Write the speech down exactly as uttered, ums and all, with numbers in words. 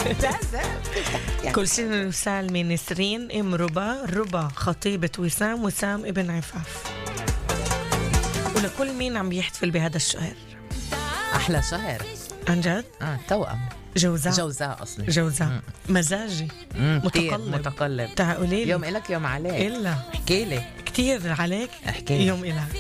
كل سنة وسالمة نسرين ام ربا، ربا خطيبة وسام، وسام ابن عفاف، ولكل مين عم يحتفل بهذا الشهر. أحلى شهر عن جد. آه توأم جوزاء جوزاء أصلي جوزاء مم. مزاجي مم. متقلب متقلب. تعالي يوم إلك يوم عليك. إلا احكي لي كتير عليك احكي يوم إلك.